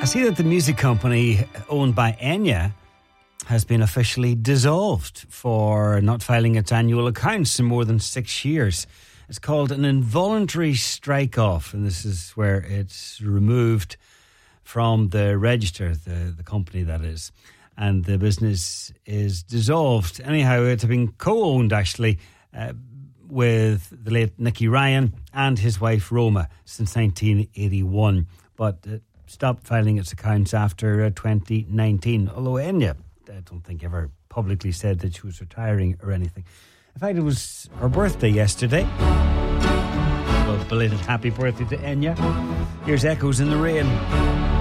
I see that the music company owned by Enya has been officially dissolved for not filing its annual accounts in more than 6 years. It's called an involuntary strike-off, and this is where it's removed from the register, the company that is, and the business is dissolved. Anyhow, it's been co-owned actually with the late Nicky Ryan and his wife Roma since 1981, but stopped filing its accounts after 2019, although Enya, I don't think, ever publicly said that she was retiring or anything. In fact, it was her birthday yesterday. Well, belated happy birthday to Enya. Here's Echoes in the Rain.